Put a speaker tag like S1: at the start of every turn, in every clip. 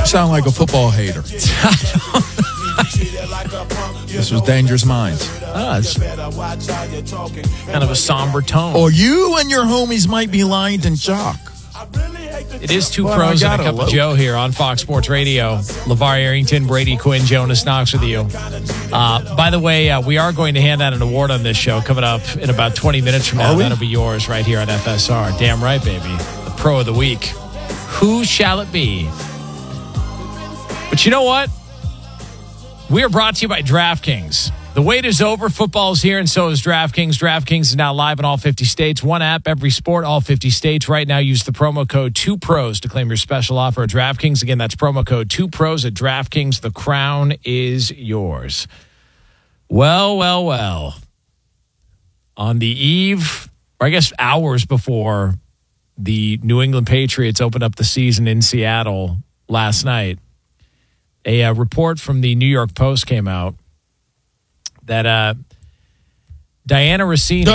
S1: Sound like a football hater. This was Dangerous Minds.
S2: It's kind of a somber tone.
S1: Or you and your homies might be lying in chalk.
S2: It is two pros and a cup of Joe here on Fox Sports Radio. LeVar Arrington, Brady Quinn, Jonas Knox with you. By the way, we are going to hand out an award on this show coming up in about 20 minutes from now. That'll be yours right here on FSR. Damn right, baby. The Pro of the Week. Who shall it be? But you know what? We are brought to you by DraftKings. The wait is over. Football's here, and so is DraftKings. DraftKings is now live in all 50 states. One app, every sport, all 50 states. Right now, use the promo code 2PROS to claim your special offer at DraftKings. Again, that's promo code 2PROS at DraftKings. The crown is yours. Well. On the eve, or I guess hours before the New England Patriots opened up the season in Seattle last night, a report from the New York Post came out that Diana Rossini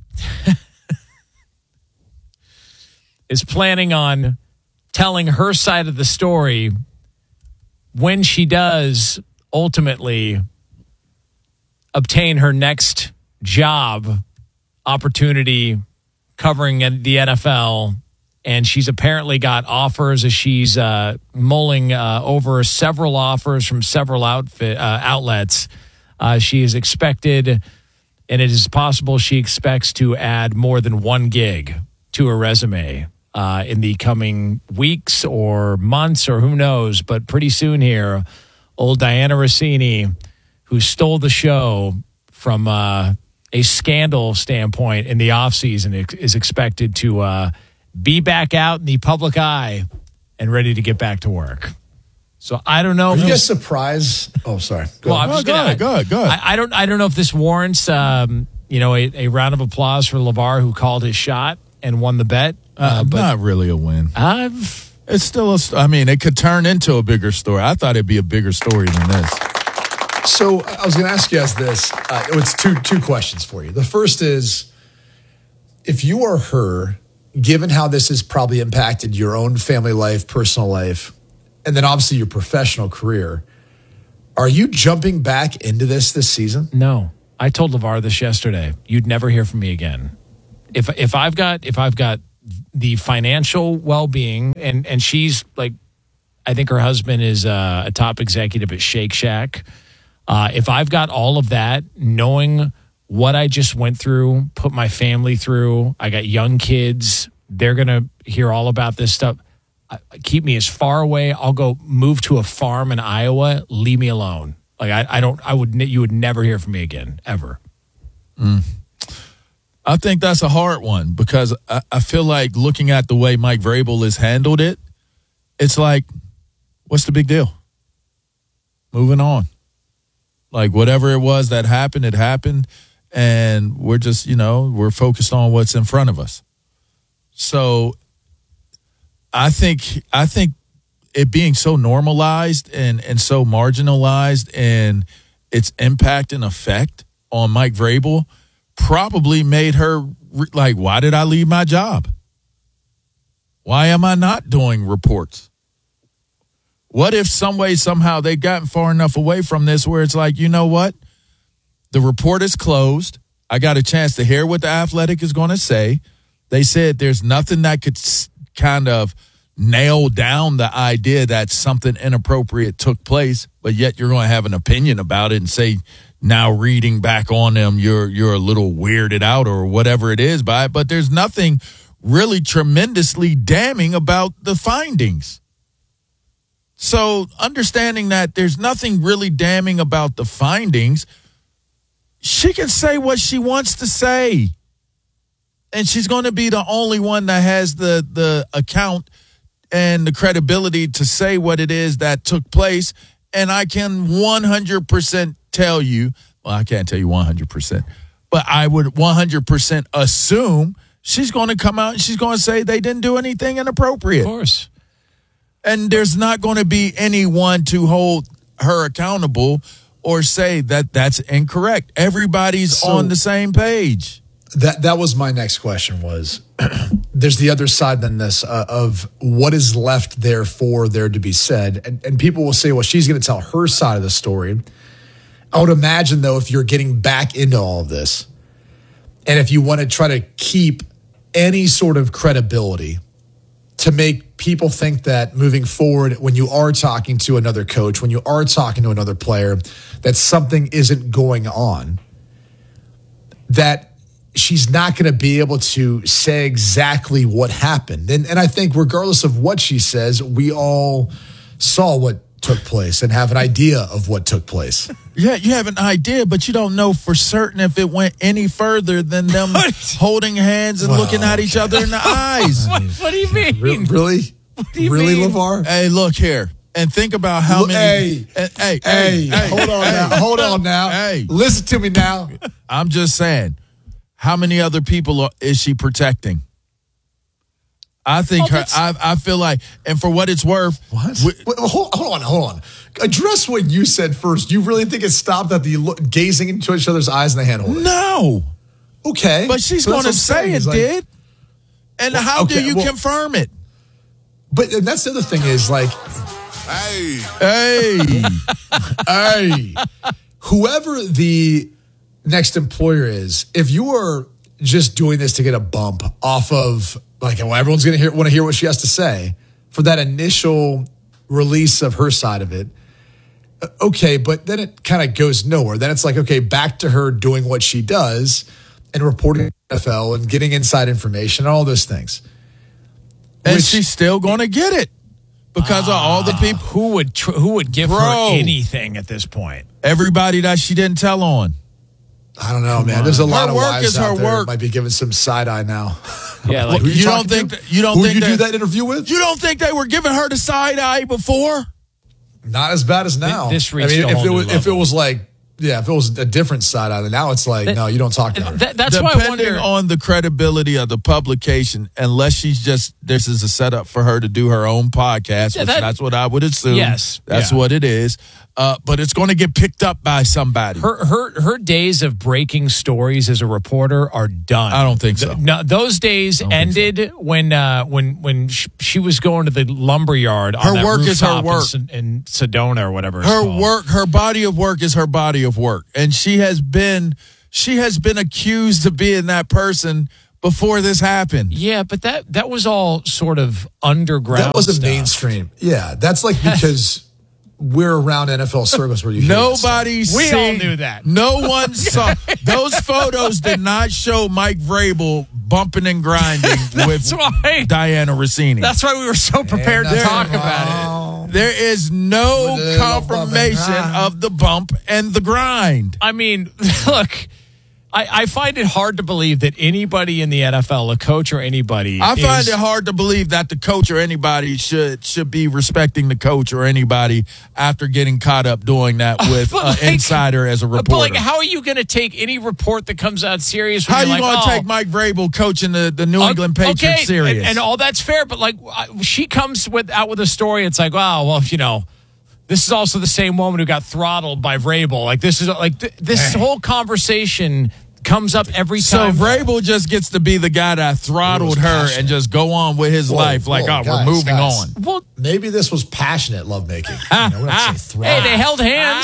S2: is planning on telling her side of the story when she does ultimately obtain her next job opportunity covering the NFL. And she's apparently got offers as she's mulling over several offers from several outlets. She is expected, and it is possible she expects to add more than one gig to her resume in the coming weeks or months or who knows. But pretty soon here, old Diana Rossini, who stole the show from a scandal standpoint in the offseason, is expected to be back out in the public eye and ready to get back to work. So I don't know.
S3: Are you guys surprised? Oh, sorry.
S1: Go ahead.
S2: I don't know if this warrants, a round of applause for LeVar, who called his shot and won the bet.
S1: But not really a win. It's still it could turn into a bigger story. I thought it'd be a bigger story than this.
S3: So I was going to ask you guys this. It's two questions for you. The first is, if you are her, given how this has probably impacted your own family life, personal life, and then obviously your professional career, are you jumping back into this season?
S2: No. I told LeVar this yesterday. You'd never hear from me again. If I've got the financial well-being, and she's like, I think her husband is a top executive at Shake Shack. If I've got all of that, knowing what I just went through, put my family through, I got young kids, they're going to hear all about this stuff. Keep me as far away. I'll go move to a farm in Iowa. Leave me alone. Like you would never hear from me again, ever.
S1: I think that's a hard one because I feel like looking at the way Mike Vrabel has handled it, it's like, what's the big deal? Moving on. Like whatever it was that happened, it happened. And we're just, we're focused on what's in front of us. So I think it being so normalized and so marginalized and its impact and effect on Mike Vrabel probably made her like, why did I leave my job? Why am I not doing reports? What if some way, somehow they've gotten far enough away from this where it's like, you know what? The report is closed. I got a chance to hear what the Athletic is going to say. They said there's nothing that could kind of nail down the idea that something inappropriate took place, but yet you're going to have an opinion about it and say, now reading back on them, you're a little weirded out or whatever it is by it. But there's nothing really tremendously damning about the findings. So understanding that there's nothing really damning about the findings, she can say what she wants to say. And she's going to be the only one that has the account and the credibility to say what it is that took place. And I can 100% tell you, well, I can't tell you 100%, but I would 100% assume she's going to come out and she's going to say they didn't do anything inappropriate.
S2: Of course.
S1: And there's not going to be anyone to hold her accountable or say that that's incorrect. Everybody's on the same page.
S3: That was my next question was, there's the other side than this of what is left there for there to be said. And people will say, well, she's going to tell her side of the story. I would imagine, though, if you're getting back into all of this, and if you want to try to keep any sort of credibility to make people think that moving forward, when you are talking to another coach, when you are talking to another player, that something isn't going on, that she's not going to be able to say exactly what happened. And I think regardless of what she says, we all saw what took place and have an idea of what took place.
S1: Yeah, you have an idea, but you don't know for certain if it went any further than them holding hands and looking at each other in the eyes.
S2: What do you mean?
S3: Really?
S2: What do you
S3: Really,
S2: mean?
S3: LeVar?
S1: Hey, look here. And think about how many.
S3: Hey, hold on now.
S1: Hey.
S3: Listen to me now.
S1: I'm just saying, how many other people is she protecting? I think I feel like, and for what it's worth.
S3: What? Hold on. Address what you said first. You really think it stopped at the gazing into each other's eyes and the hand holding?
S1: No.
S3: Okay.
S1: But she's going to say it did. And how do you confirm it?
S3: But and that's the other thing is like, hey, whoever the next employer is, if you are just doing this to get a bump off of like, well, everyone's going to want to hear what she has to say for that initial release of her side of it. Okay, but then it kind of goes nowhere. Then it's like, okay, back to her doing what she does and reporting to NFL and getting inside information and all those things.
S1: And she's still going to get it because of all the people
S2: who would give her anything at this point.
S1: Everybody that she didn't tell on.
S3: I don't know, man. There's a lot of wives out there
S1: work.
S3: might be giving some side eye now.
S2: Yeah, like
S3: you don't think who did you do that interview with?
S1: You don't think they were giving her the side eye before?
S3: Not as bad as now.
S2: This reached a whole new level.
S3: If it was like, yeah, if it was a different side eye, then now it's like, no, you don't talk to her.
S2: That's why I wonder.
S1: Depending on the credibility of the publication, unless she's just, this is a setup for her to do her own podcast, which that's what I would assume.
S2: Yes.
S1: That's what it is. But it's going to get picked up by somebody.
S2: Her days of breaking stories as a reporter are done.
S1: I don't think so.
S2: No, those days ended when she was going to the lumber yard.
S1: Her work is her work
S2: in Sedona or whatever.
S1: Her body of work is her body of work, and she has been accused of being that person before this happened.
S2: Yeah, but that was all sort of underground.
S3: That wasn't
S2: stuff.
S3: mainstream. Yeah, that's like because. We're around NFL circles where you hear
S2: We all knew that.
S1: No one saw. Those photos did not show Mike Vrabel bumping and grinding with Diana Rossini.
S2: That's why we were so prepared to talk about
S1: it. There is no confirmation of the bump and the grind.
S2: I mean, look, I find it hard to believe that anybody in the NFL, a coach or anybody,
S1: I find it hard to believe that the coach or anybody should be respecting the coach or anybody after getting caught up doing that with an insider as a reporter.
S2: But how are you going to take any report that comes out serious?
S1: How are you going to take Mike Vrabel coaching the New England Patriots serious?
S2: And all that's fair, but like she comes out with a story. It's like, wow, well, you know. This is also the same woman who got throttled by Vrabel. Like this is this whole conversation comes up every time.
S1: So Vrabel just gets to be the guy that throttled her and just go on with his life. We're moving on.
S3: Well, maybe this was passionate lovemaking. Hey,
S2: they held hands.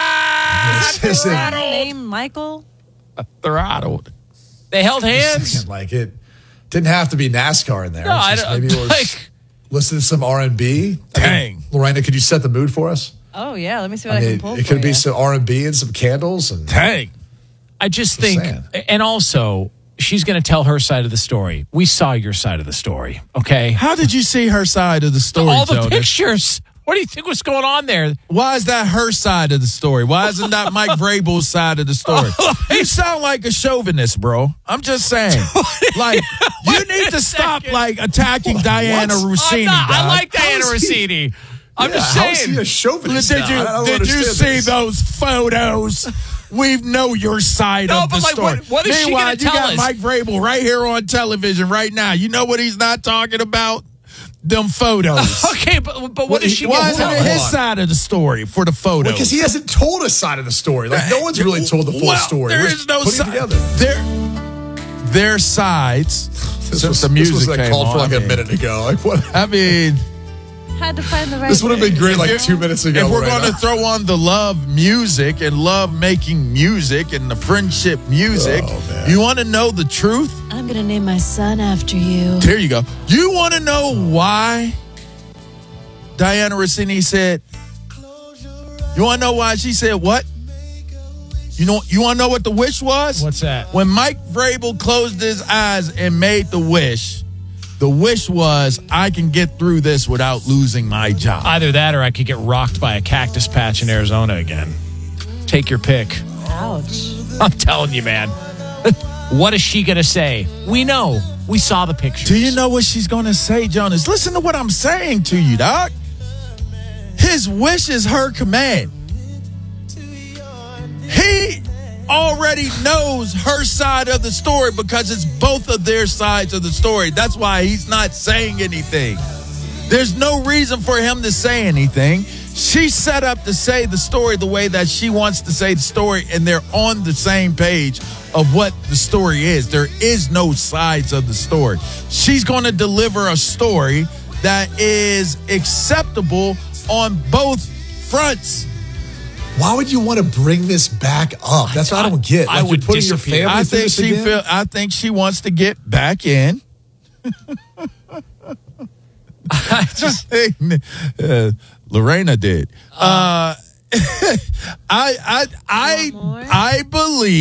S4: Is that name Michael?
S1: Throttled.
S2: They held hands.
S3: Like it didn't have to be NASCAR in there.
S2: No, maybe it was.
S3: Listen to some R&B.
S1: Dang.
S3: Lorena, could you set the mood for us?
S4: Oh, yeah. Let me see what I can pull for
S3: it could be some R&B and some candles. And
S1: dang.
S2: I just think, and also, she's going to tell her side of the story. We saw your side of the story, okay?
S1: How did you see her side of the story,
S2: all the pictures. What do you think was going on there?
S1: Why is that her side of the story? Why isn't that Mike Vrabel's side of the story? You sound like a chauvinist, bro. I'm just saying. Like, you need to stop, attacking Diana Rossini.
S2: I like Diana Rossini. I'm just saying.
S3: How is he a chauvinist?
S1: Did you see those photos? We know your side of the story.
S2: What is she going to tell us?
S1: You got Mike Vrabel right here on television right now. You know what he's not talking about? Them photos.
S2: Okay, but what is she?
S1: Why isn't it his side of the story for the photos?
S3: Because he hasn't told a side of the story. Like no one's really told the full story.
S1: There is no side. their sides. Since the music
S3: this was
S1: came
S3: called
S1: on,
S3: for like
S1: I
S3: a
S1: mean-
S3: minute ago. Like what?
S1: I mean,
S4: Had to find the right.
S3: This would have been great
S1: If
S3: like
S1: you're-
S3: 2 minutes ago.
S1: if we're
S3: right
S1: going to
S3: now.
S1: throw on the love music and love making music and the friendship music,
S3: Oh, man.
S1: you want to know the truth?
S4: I'm gonna name my son after you.
S1: Here you go. You want to know why Diana Rossini said, you want to know why she said what? You want to know what the wish was?
S2: What's that?
S1: When Mike Vrabel closed his eyes and made the wish was, I can get through this without losing my job.
S2: Either that or I could get rocked by a cactus patch in Arizona again. Take your pick.
S4: Ouch.
S2: I'm telling you, man. What is she going to say? We know. We saw the pictures.
S1: Do you know what she's going to say, Jonas? Listen to what I'm saying to you, dog. His wish is her command. He already knows her side of the story because it's both of their sides of the story. That's why he's not saying anything. There's no reason for him to say anything. She's set up to say the story the way that she wants to say the story, and they're on the same page of what the story is. There is no sides of the story. She's going to deliver a story that is acceptable on both fronts.
S3: Why would you want to bring this back up? That's what I don't get.
S2: I
S3: Like,
S2: would
S3: you're putting your
S2: disappear.
S3: family through this again?
S1: I think she wants to get back in. Lorena did. I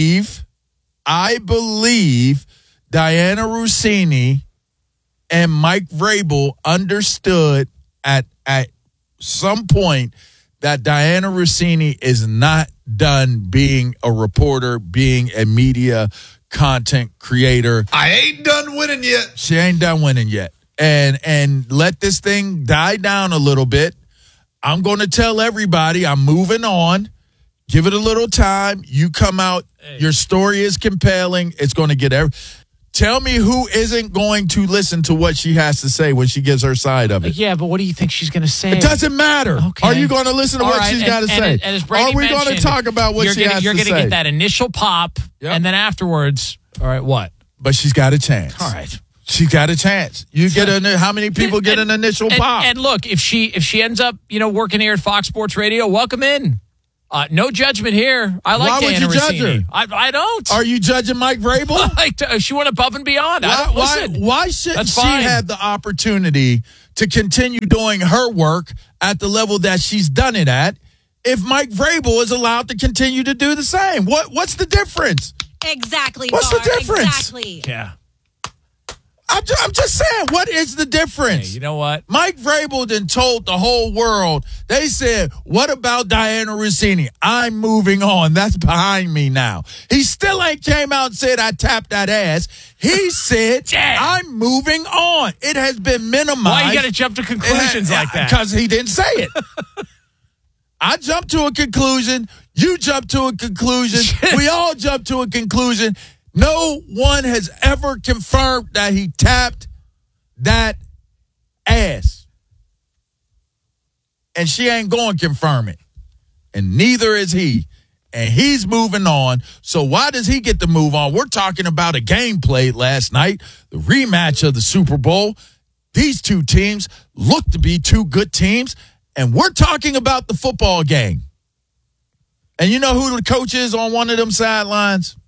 S1: believe Diana Rossini and Mike Vrabel understood at some point that Diana Rossini is not done being a reporter, being a media content creator.
S3: I ain't done winning yet.
S1: She ain't done winning yet. And let this thing die down a little bit. I'm going to tell everybody I'm moving on. Give it a little time. You come out. Your story is compelling. It's going to get Tell me who isn't going to listen to what she has to say when she gives her side of it.
S2: Yeah, but what do you think she's going to say?
S1: It doesn't matter.
S2: Okay.
S1: Are you going to listen to
S2: All
S1: what
S2: right,
S1: she's got to say?
S2: And as Brady
S1: Are we going to
S2: mentioned,
S1: talk about what she has
S2: You're
S1: to
S2: going to
S1: say?
S2: get that initial pop,
S1: Yep.
S2: and then afterwards, all right, what?
S1: But she's got a chance.
S2: All right.
S1: She got a chance. You get how many people get an initial pop?
S2: And look, if she ends up, working here at Fox Sports Radio, welcome in. No judgment here. I like
S1: Why would
S2: Diana
S1: you judge
S2: Rossini.
S1: her?
S2: I don't.
S1: Are you judging Mike Vrabel?
S2: She went above and beyond.
S1: Why shouldn't
S2: That's
S1: she
S2: fine.
S1: have the opportunity to continue doing her work at the level that she's done it at if Mike Vrabel is allowed to continue to do the same? What's the difference?
S4: Exactly.
S1: What's the
S4: Bar,
S1: difference?
S4: Exactly.
S2: Yeah.
S1: I'm just saying, what is the difference?
S2: Hey, you know what?
S1: Mike Vrabel then told the whole world, they said, what about Diana Rossini? I'm moving on. That's behind me now. He still ain't came out and said, I tapped that ass. He said,
S2: Damn.
S1: I'm moving on. It has been minimized.
S2: Why you got to jump to conclusions like that?
S1: Because he didn't say it. I jumped to a conclusion. You jumped to a conclusion. We all jumped to a conclusion. No one has ever confirmed that he tapped that ass. And she ain't going to confirm it. And neither is he. And he's moving on. So why does he get to move on? We're talking about a game played last night, the rematch of the Super Bowl. These two teams look to be two good teams. And we're talking about the football game. And you know who the coach is on one of them sidelines?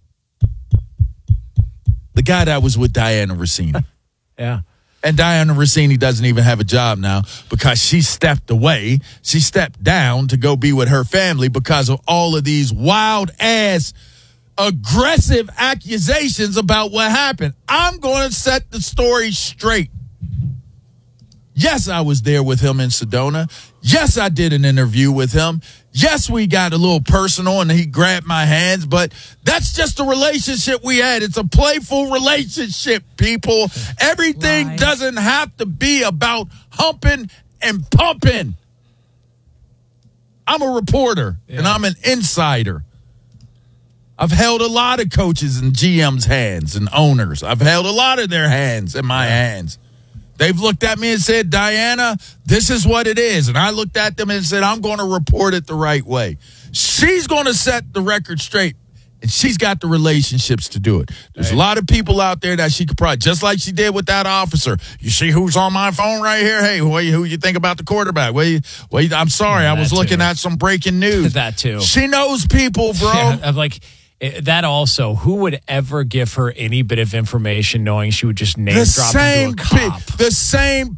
S1: The guy that was with Diana Rossini.
S2: Yeah.
S1: And Diana Rossini doesn't even have a job now because she stepped away. She stepped down to go be with her family because of all of these wild-ass, aggressive accusations about what happened. I'm going to set the story straight. Yes, I was there with him in Sedona. Yes, I did an interview with him. Yes, we got a little personal and he grabbed my hands, but that's just a relationship we had. It's a playful relationship, people. Everything
S4: Lies.
S1: doesn't have to be about humping and pumping. I'm a reporter and I'm an insider. I've held a lot of coaches and GM's hands and owners. I've held a lot of their hands in my hands. They've looked at me and said, Diana, this is what it is. And I looked at them and said, I'm going to report it the right way. She's going to set the record straight. And she's got the relationships to do it. There's a lot of people out there that she could probably, just like she did with that officer. You see who's on my phone right here? Hey, who you think about the quarterback? I'm sorry, I was looking at some breaking news.
S2: That too.
S1: She knows people, bro.
S2: Yeah, I'm like, that also, who would ever give her any bit of information knowing she would just name drop into a cop?
S1: The same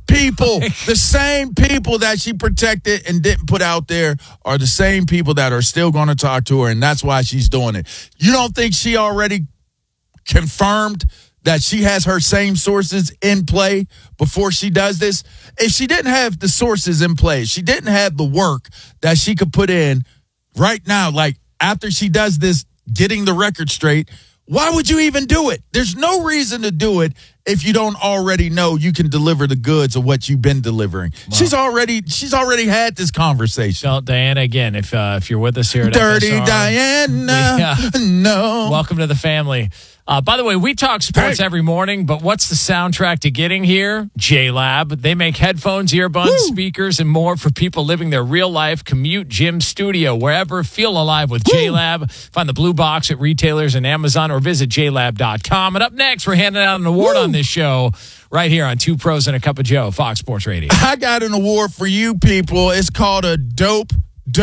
S1: people that she protected and didn't put out there are the same people that are still going to talk to her, and that's why she's doing it. You don't think she already confirmed that she has her same sources in play before she does this? If she didn't have the sources in play, she didn't have the work that she could put in right now, like after she does this, getting the record straight, why would you even do it? There's no reason to do it if you don't already know you can deliver the goods of what you've been delivering. Wow. She's already had this conversation.
S2: Well, Diana, again, if you're with us here at
S1: Dirty
S2: FSR,
S1: Diana, no.
S2: Welcome to the family. By the way, we talk sports every morning, but what's the soundtrack to getting here? JLab. They make headphones, earbuds, speakers, and more for people living their real life, commute, gym, studio, wherever. Feel alive with JLab. Find the blue box at retailers and Amazon or visit jlab.com. And up next, we're handing out an award on this show right here on Two Pros and a Cup of Joe, Fox Sports Radio.
S1: I got an award for you people. It's called a dope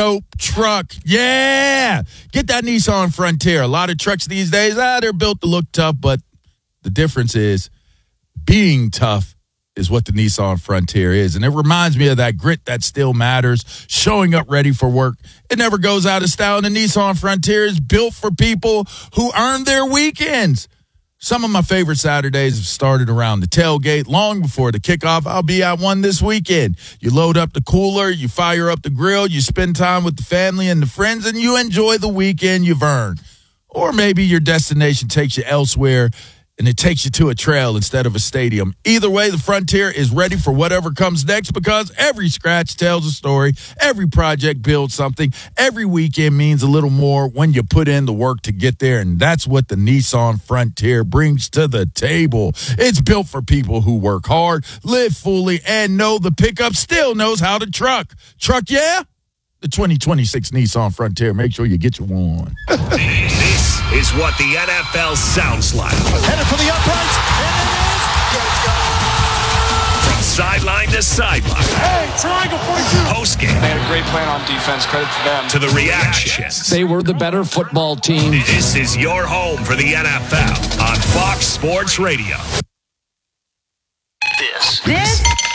S1: truck. Yeah. Get that Nissan Frontier. A lot of trucks these days, they're built to look tough, but the difference is being tough is what the Nissan Frontier is. And it reminds me of that grit that still matters, showing up ready for work. It never goes out of style. And the Nissan Frontier is built for people who earn their weekends. Some of my favorite Saturdays have started around the tailgate long before the kickoff. I'll be at one this weekend. You load up the cooler, you fire up the grill, you spend time with the family and the friends, and you enjoy the weekend you've earned. Or maybe your destination takes you elsewhere and it takes you to a trail instead of a stadium. Either way, the Frontier is ready for whatever comes next because every scratch tells a story. Every project builds something. Every weekend means a little more when you put in the work to get there, and that's what the Nissan Frontier brings to the table. It's built for people who work hard, live fully, and know the pickup still knows how to truck. Truck, yeah? The 2026 Nissan Frontier. Make sure you get your one.
S5: This is what the NFL sounds like.
S6: Headed for the uprights.
S5: From sideline to sideline.
S6: Hey, triangle 42.
S5: Postgame.
S7: They had a great plan on defense. Credit to them.
S5: To the reactions.
S8: They were the better football team.
S5: This is your home for the NFL on Fox Sports Radio. This